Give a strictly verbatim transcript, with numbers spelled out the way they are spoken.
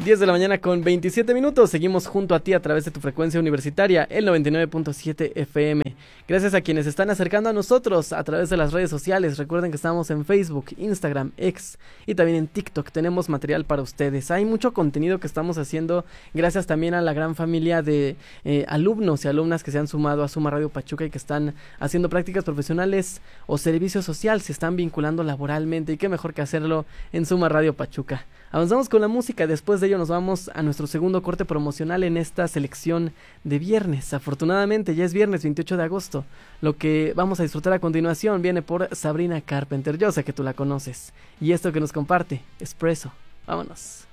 diez de la mañana con veintisiete minutos. Seguimos junto a ti a través de tu frecuencia universitaria, el noventa y nueve punto siete F M. Gracias a quienes se están acercando a nosotros a través de las redes sociales. Recuerden que estamos en Facebook, Instagram, X y también en TikTok. Tenemos material para ustedes. Hay mucho contenido que estamos haciendo gracias también a la gran familia de eh, alumnos y alumnas que se han sumado a Suma Radio Pachuca y que están haciendo prácticas profesionales o servicio social. Se están vinculando laboralmente y qué mejor que hacerlo en Suma Radio Pachuca. Avanzamos con la música, después de ello nos vamos a nuestro segundo corte promocional en esta selección de viernes. Afortunadamente ya es viernes veintiocho de agosto. Lo que vamos a disfrutar a continuación viene por Sabrina Carpenter. Yo sé que tú la conoces. Y esto que nos comparte, Espresso. Vámonos.